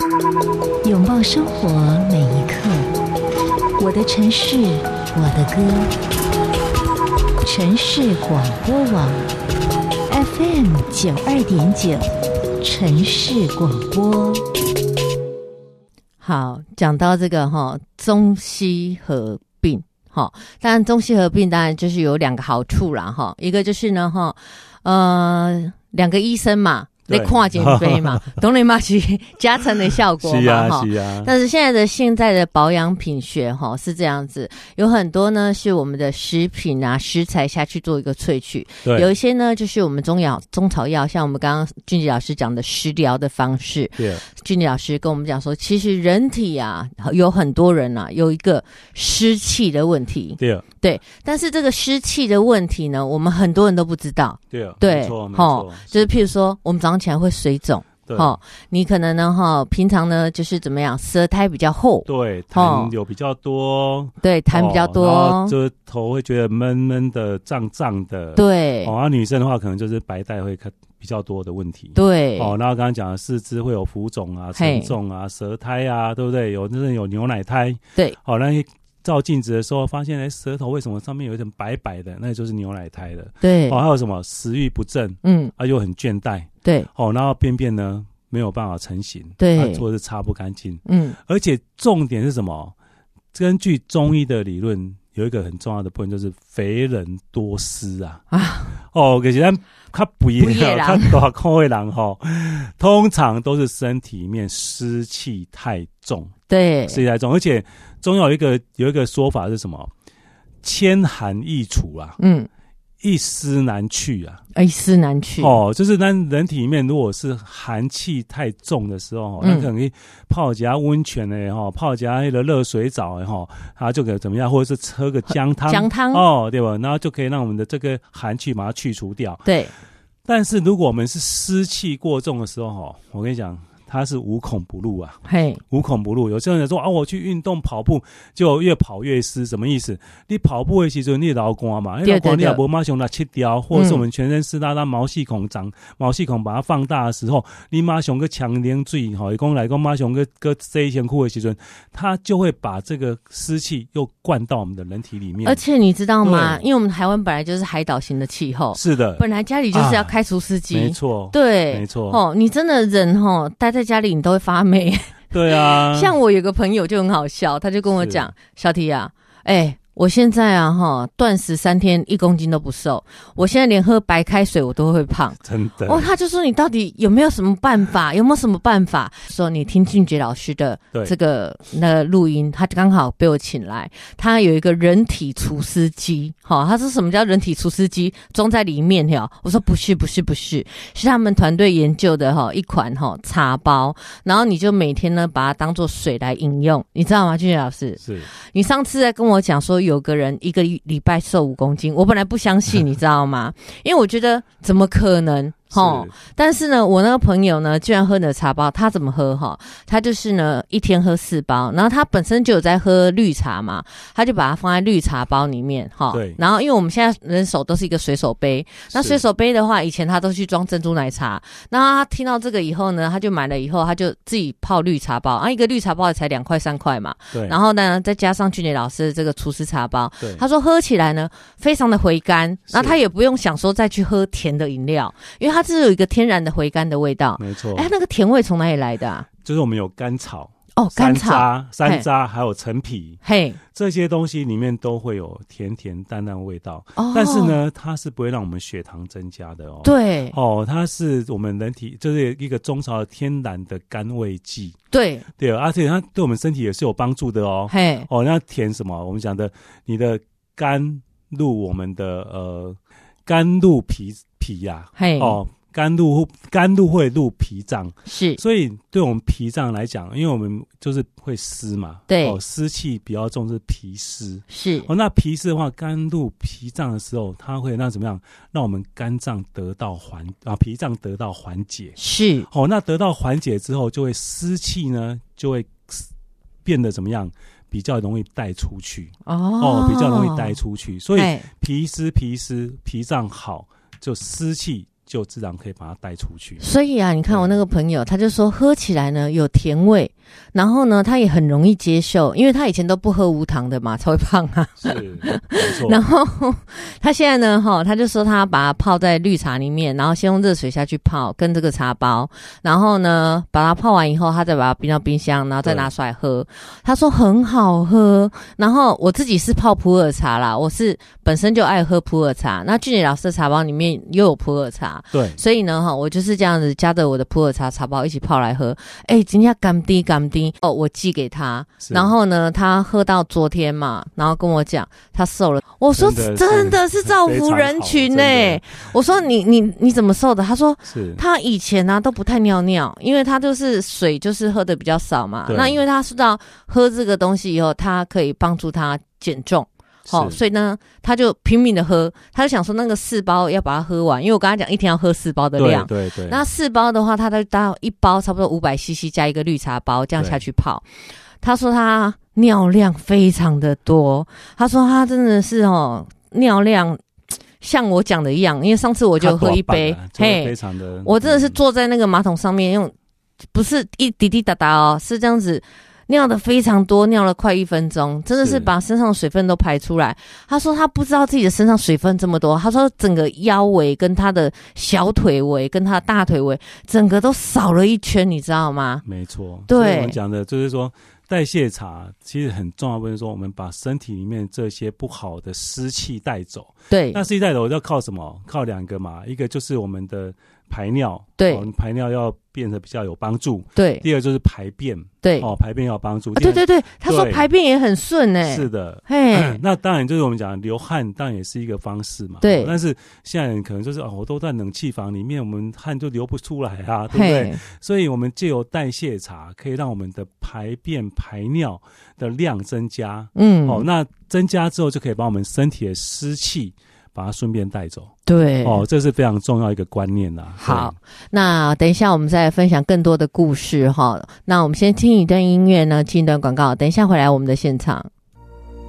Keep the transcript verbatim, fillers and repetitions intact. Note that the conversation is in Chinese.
拥抱生活每一刻，我的城市，我的歌。城市广播网 F M 九二点九，城市广播。好，讲到这个哈，中西合并哈，当然中西合并当然就是有两个好处啦哈，一个就是呢哈，呃，两个医生嘛。来看减肥嘛，当然嘛是加成的效果嘛，是啊是啊。但是现在的现在的保养品学哈是这样子，有很多呢是我们的食品啊食材下去做一个萃取，有一些呢就是我们中药中草药，像我们刚刚俊杰老师讲的食疗的方式。对，俊杰老师跟我们讲说，其实人体啊有很多人啊有一个湿气的问题。对对，但是这个湿气的问题呢，我们很多人都不知道。对对，没错没错，就是譬如说我们早上起来会水肿，哦，你可能呢，哈，平常呢就是怎么样，舌苔比较厚，对，痰有比较多，对，痰比较多，哦、然后就头会觉得闷闷的、胀胀的，对，哦，那女生的话可能就是白带会比较多的问题，对，哦，然后刚刚讲的四肢会有浮肿啊、沉重啊、舌苔啊，对不对？有真的有牛奶苔，对，好、哦，那照镜子的时候发现，哎，舌头为什么上面有一点白白的？那就是牛奶苔的。对，哦，还有什么食欲不振，嗯，啊，又很倦怠，对，哦，然后便便呢没有办法成型，对，啊、或者是擦不干净，嗯，而且重点是什么？根据中医的理论，有一个很重要的部分就是肥人多湿啊啊！哦，可是咱较不一样，较大口的人吼，通常都是身体里面湿气太重，对，湿气太重，而且中药有一个有一个说法是什么？千寒易除啊，嗯。一湿难去啊，一湿难去哦，就是咱人体里面如果是寒气太重的时候，那、嗯、可能泡加温泉的哈，泡加那个热水澡的哈，它就可以怎么样，或者是喝个姜汤，姜汤哦，对吧？然后就可以让我们的这个寒气把它去除掉。对，但是如果我们是湿气过重的时候哈，我跟你讲。它是无孔不入啊，嘿，无孔不入。有些人说啊，我去运动跑步，就越跑越湿，什么意思？你跑步的时候你老汗嘛，你老汗你也不马上来切掉，或者是我们全身湿哒哒毛细孔长，毛细孔把它放大的时候，你马上个强凉水，哈，一讲来讲马上个个洗身躯的时阵，它就会把这个湿气又灌到我们的人体里面。而且你知道吗？因为我们台湾本来就是海岛型的气候，是的，本来家里就是要开除湿机，啊、没错，对，没错。哦，你真的人哈待在家里你都会发霉。对啊，像我有个朋友就很好笑，他就跟我讲，小提啊，哎、欸，我现在啊哈断食三天一公斤都不瘦，我现在连喝白开水我都会胖，真的。哦，他就说你到底有没有什么办法？有没有什么办法？说你听俊杰老师的这个那个录音，他刚好被我请来，他有一个人体除湿机，哈、哦，他说什么叫人体除湿机？装在里面哈，我说不是不是不是，是他们团队研究的哈一款哈茶包，然后你就每天呢把它当做水来饮用，你知道吗？俊杰老师，是你上次在跟我讲说。有个人一个礼拜瘦五公斤，我本来不相信，你知道吗？因为我觉得怎么可能？齁，但是呢，我那个朋友呢，居然喝你的茶包，他怎么喝哈？他就是呢，一天喝四包，然后他本身就有在喝绿茶嘛，他就把它放在绿茶包里面哈。对。然后因为我们现在人手都是一个水手杯，那水手杯的话，以前他都去装珍珠奶茶。那他听到这个以后呢，他就买了以后，他就自己泡绿茶包啊，一个绿茶包才两块三块嘛。对。然后呢，再加上俊杰老师的这个厨师茶包，对。他说喝起来呢，非常的回甘，然后他也不用想说再去喝甜的饮料，因为它是有一个天然的回甘的味道，没错。哎，那个甜味从哪里来的啊？就是我们有甘草哦，甘草、山楂、山楂还有陈皮，嘿，这些东西里面都会有甜甜淡淡的味道。哦，但是呢，它是不会让我们血糖增加的哦。对，哦，它是我们人体就是一个中草的天然的甘味剂。对对，而且它对我们身体也是有帮助的哦。嘿，哦，那甜什么？我们讲的，你的甘入我们的呃甘入脾。脾呀、啊，哦，甘露甘露会入脾脏，是，所以对我们脾脏来讲，因为我们就是会湿嘛，对，哦，湿气比较重是脾湿，是，哦，那脾湿的话，甘入脾脏的时候，它会让怎么样？让我们肝脏得到缓啊，脾脏得到缓解，是，哦，那得到缓解之后，就会湿气呢就会变得怎么样？比较容易带出去，哦，哦，比较容易带出去，所以脾湿脾湿脾脏好。就湿气就自然可以把它带出去。 所以啊，你看我那个朋友，他就说喝起来呢有甜味，然后呢他也很容易接受，因为他以前都不喝无糖的嘛，才会胖啊。 是，没错。 然后他现在呢，哈，他就说他把它泡在绿茶里面，然后先用热水下去泡，跟这个茶包，然后呢把它泡完以后，他再把它冰到冰箱，然后再拿出来喝。他说很好喝。然后我自己是泡普洱茶啦，我是本身就爱喝普洱茶，那俊杰老师的茶包里面又有普洱茶， 对， 所以呢，哈，我就是这样子加着我的普洱茶茶包一起泡来喝。哎，今天甘滴甘滴哦，我寄给他，然后呢，他喝到昨天嘛，然后跟我讲他瘦了。我说真的是造福人群欸。我说你你你怎么瘦的？他说他以前啊都不太尿尿，因为他就是水就是喝的比较少嘛。那因为他知道喝这个东西以后，他可以帮助他减重。好、哦，所以呢，他就拼命的喝，他就想说那个四包要把它喝完，因为我跟他讲一天要喝四包的量， 对对对。 那四包的话，他就到一包差不多五百 C C 加一个绿茶包，这样下去泡。他说他尿量非常的多，他说他真的是哦尿量像我讲的一样，因为上次我就喝一杯， 嘿，非常的， 我真的是坐在那个马桶上面用，不是一滴滴答答哦，是这样子。尿的非常多，尿了快一分钟，真的是把身上的水分都排出来。他说他不知道自己的身上水分这么多，他说整个腰围跟他的小腿围跟他的大腿围整个都少了一圈，你知道吗？ 没错， 对， 所以我们讲的就是说代谢茶其实很重要，不是说我们把身体里面这些不好的湿气带走。 对， 那湿气带走要靠什么？靠两个嘛，一个就是我们的排尿， 对， 哦、排尿要变得比较有帮助。 对， 第二个就是排便， 对， 哦，排便要有帮助、 啊。对对对，他说排便也很顺诶、欸。 是的， 嘿、 嗯，那当然就是我们讲流汗，当然也是一个方式嘛。 对， 但是现在人可能就是哦，我都在冷气房里面，我们汗就流不出来啊，对不对？所以我们借由代谢茶，可以让我们的排便排尿的量增加。嗯，哦，那增加之后就可以把我们身体的湿气把它顺便带走。 对， 哦，这是非常重要一个观念啦。 好，那等一下我们再来分享更多的故事哈。那我们先听一段音乐呢，听一段广告，等一下回来我们的现场。